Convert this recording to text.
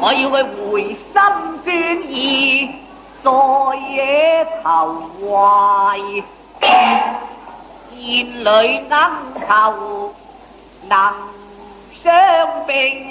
我要佢回心轉意，在野投懷，燕裏能求能相並。